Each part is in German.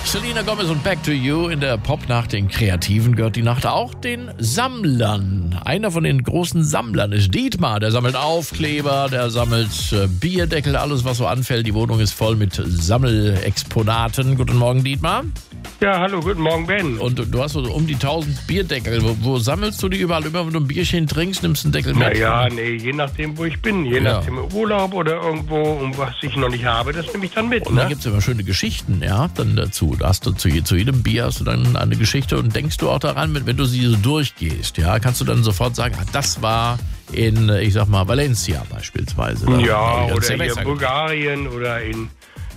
Selena Gomez und Back to You. In der Popnacht den Kreativen gehört die Nacht auch den Sammlern. Einer von den großen Sammlern ist Dietmar. Der sammelt Aufkleber, der sammelt Bierdeckel, alles was so anfällt. Die Wohnung ist voll mit Sammelexponaten. Guten Morgen, Dietmar. Ja, hallo, guten Morgen, Ben. Und du hast so um die 1000 Bierdeckel. Wo sammelst du die überall? Immer wenn du ein Bierchen trinkst, nimmst du einen Deckel mit? Naja, je nachdem, wo ich bin. Je nachdem im Urlaub oder irgendwo, was ich noch nicht habe, das nehme ich dann mit. Und dann gibt es immer schöne Geschichten, ja, dann dazu. Da hast du zu jedem Bier hast du dann eine Geschichte und denkst du auch daran, wenn du sie so durchgehst, ja, kannst du dann sofort sagen, das war in, ich sag mal, Valencia beispielsweise. Ja, oder in Bulgarien oder in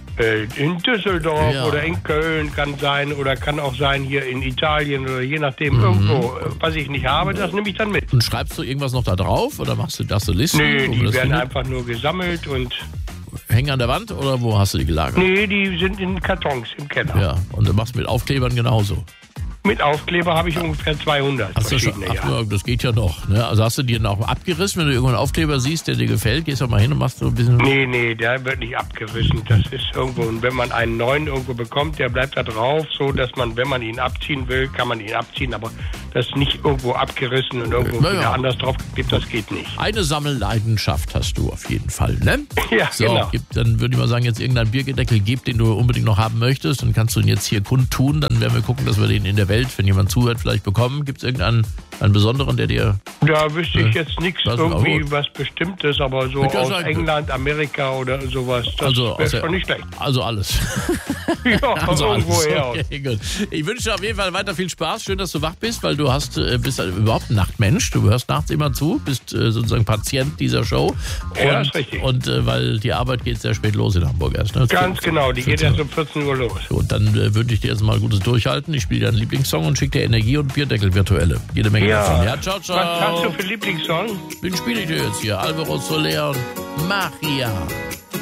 Düsseldorf oder in Köln kann sein oder kann auch sein hier in Italien oder je nachdem irgendwo, was ich nicht habe, das nehme ich dann mit. Und schreibst du irgendwas noch da drauf oder machst du das so Listen? Nee, die werden einfach nur gesammelt und... Hängen an der Wand oder wo hast du die gelagert? Nee, die sind in Kartons im Keller. Ja, und du machst mit Aufklebern genauso. Mit Aufkleber habe ich ungefähr 200 verschiedene. Das geht ja noch. Ne? Also hast du die dann auch abgerissen, wenn du irgendwo einen Aufkleber siehst, der dir gefällt, gehst du mal hin und machst so ein bisschen... Nee, der wird nicht abgerissen. Das ist irgendwo, und wenn man einen neuen irgendwo bekommt, der bleibt da drauf, so dass man, wenn man ihn abziehen will, kann man ihn abziehen, aber das nicht irgendwo abgerissen und irgendwo wieder anders drauf gibt, das geht nicht. Eine Sammelleidenschaft hast du auf jeden Fall, ne? Ja, so, genau. Dann würde ich mal sagen, jetzt irgendeinen Bierdeckel gibt, den du unbedingt noch haben möchtest, dann kannst du ihn jetzt hier kundtun, dann werden wir gucken, dass wir den in der Welt, wenn jemand zuhört, vielleicht bekommen. Gibt es irgendeinen besonderen, der dir... Da wüsste ich jetzt nichts irgendwie was Bestimmtes, aber so aus England, Amerika oder sowas, das wäre schon nicht schlecht. Also alles. Ja, also irgendwo her. Okay, gut. Ich wünsche dir auf jeden Fall weiter viel Spaß. Schön, dass du wach bist, weil du bist überhaupt ein Nachtmensch. Du hörst nachts immer zu, bist sozusagen Patient dieser Show. Ja, ist richtig. Und weil die Arbeit geht sehr spät los in Hamburg erst. Ne? Ganz genau, die geht erst um 14 Uhr los. Und dann wünsche ich dir jetzt mal gutes Durchhalten. Ich spiele deinen Lieblingssong und schicke dir Energie und Bierdeckel virtuelle. Jede Menge davon. Ja, ciao, ciao. Was hast du für Lieblingssong? Den spiele ich dir jetzt hier. Alvaro Soler und Maria.